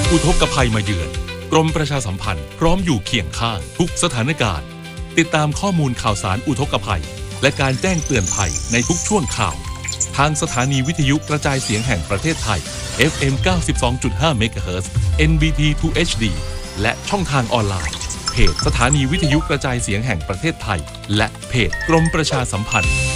อุทกภัยมาเยือนกรมประชาสัมพันธ์พร้อมอยู่เคียงข้างทุกสถานการณ์ติดตามข้อมูลข่าวสารอุทกภัยและการแจ้งเตือนภัยในทุกช่วงข่าวทางสถานีวิทยุกระจายเสียงแห่งประเทศไทย FM 92.5 เมกะเฮิรตซ์ NBT 2 HD และช่องทางออนไลน์เพจสถานีวิทยุกระจายเสียงแห่งประเทศไทยและเพจกรมประชาสัมพันธ์